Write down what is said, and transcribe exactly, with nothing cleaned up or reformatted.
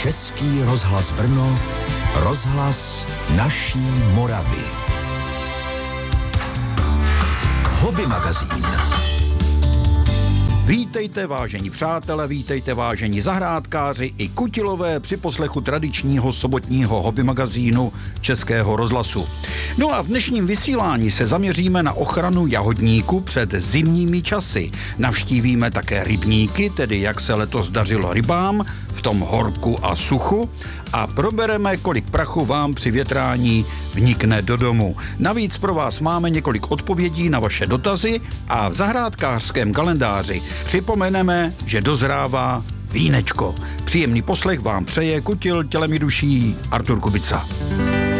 Český rozhlas Brno, rozhlas naší Moravy. Hobby magazín. Vítejte, vážení přátelé, vítejte, vážení zahrádkáři i kutilové při poslechu tradičního sobotního hobby magazínu Českého rozhlasu. No a v dnešním vysílání se zaměříme na ochranu jahodníku před zimními časy. Navštívíme také rybníky, tedy jak se letos dařilo rybám v tom horku a suchu, a probereme, kolik prachu vám při větrání vnikne do domu. Navíc pro vás máme několik odpovědí na vaše dotazy a v zahrádkářském kalendáři připomeneme, že dozrává vínečko. Příjemný poslech vám přeje kutil tělem i duší Artur Kubica.